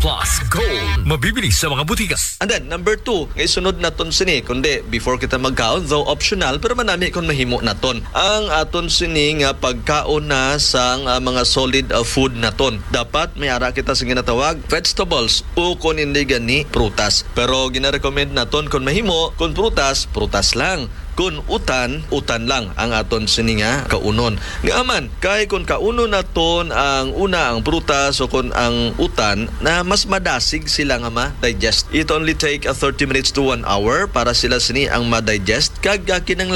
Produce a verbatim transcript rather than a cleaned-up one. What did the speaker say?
Plus Gold. Mabibili sa mga butika. And then, number two, ngay sunod naton sini, kundi before kita magkaon, though optional, pero manami kung mahimo naton. Ang aton sini nga pagkaon na sang uh, mga solid uh, food naton. Dapat may ara kita sa ginatawag vegetables o kung hindi gani prutas. Pero gina-recommend naton kung mahimo, kung prutas, prutas lang. Kung utan, utan lang ang aton sini nga kaunon. Nga man, kay kung kaunon naton ang una ang prutas o kung ang utan, na mas madasig sila nga ma-digest. It only take a thirty minutes to one hour para sila sini ang ma-digest. Kag kinang